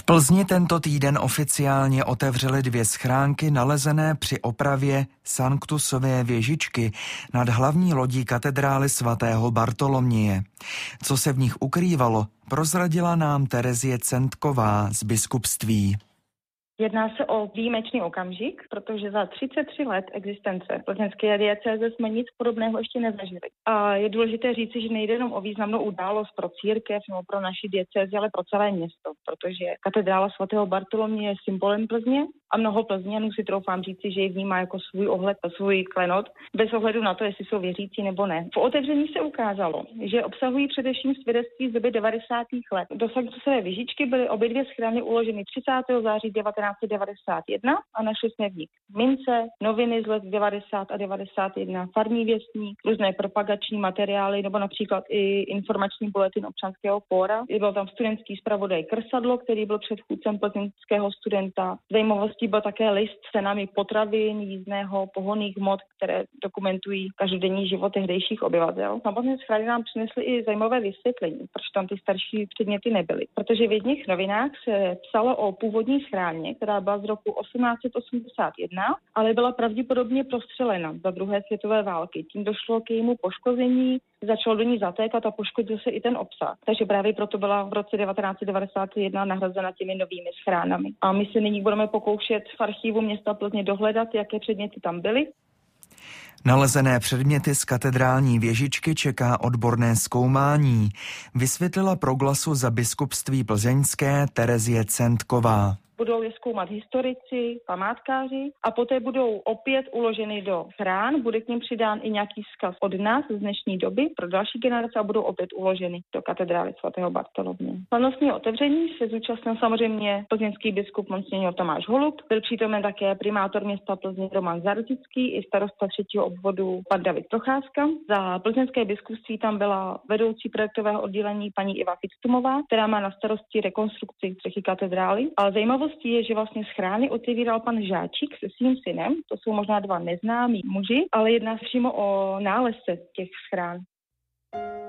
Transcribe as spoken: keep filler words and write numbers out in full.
Plzni tento týden oficiálně otevřely dvě schránky nalezené při opravě Sanktusové věžičky nad hlavní lodí katedrály svatého Bartoloměje. Co se v nich ukrývalo, prozradila nám Terezie Centková z biskupství. Jedná se o výjimečný okamžik, protože za třicet tři let existence plzeňské diecéze jsme nic podobného ještě nezažili. A je důležité říci, že nejde jenom o významnou událost pro církev nebo pro naši diecézi, ale pro celé město, protože katedrála svatého Bartoloměje je symbolem Plzně a mnoho Plzňanů si troufám říci, že ji vnímá jako svůj ohled a svůj klenot, bez ohledu na to, jestli jsou věřící nebo ne. V otevření se ukázalo, že obsahují především svědectví z doby devadesátých let. Do Sanktusové věžičky byly obě dvě schrany uloženy třicátého září devatenáct set devadesát jedna a našli jsme v nich mince, noviny z let devadesát a devadesát jedna, farní věstník, různé propagační materiály nebo například i informační bulletin občanského fóra. Byl tam studentský zpravodaj Krsadlo, který byl předchůdcem plzeňského studenta. Zajímavostí byl také list s cenami potravin, jízdného, pohonných hmot, které dokumentují každodenní život tehdejších obyvatel. Samotné schrany nám přinesly i zajímavé vysvětlení, proč tam ty starší předměty nebyly. Protože v jedných novinách se psalo o původní schráně, která byla z roku osmnáct set osmdesát jedna, ale byla pravděpodobně prostřelena za druhé světové války. Tím došlo k jejímu poškození, začal do ní zatékat a poškodil se i ten obsah. Takže právě proto byla v roce devatenáct set devadesát jedna nahrazena těmi novými schránami. A my se nyní budeme pokoušet v archivu města Plzně dohledat, jaké předměty tam byly. Nalezené předměty z katedrální věžičky čeká odborné zkoumání, vysvětlila pro Glasu za biskupství plzeňské Terezie Centková. Budou je zkoumat historici, památkáři a poté budou opět uloženy do schrán. Bude k nim přidán i nějaký vzkaz od nás z dnešní doby pro další generace a budou opět uloženy do katedrály svatého Bartoloměje. Slavnostního otevření se zúčastnil samozřejmě plzeňský biskup Monsignor Tomáš Holub, byl přítomen také primátor města Plzně Roman Zarzický i starosta třetího obvodu pan David Procházka. Za plzeňské biskupství tam byla vedoucí projektového oddělení paní Iva Fitztumová, která má na starosti rekonstrukci střechy katedrály, ale zajímavost je, že vlastně schrány otevíral pan Žáčík se svým synem, to jsou možná dva neznámí muži, ale jedná se přímo o nálezce těch schrán.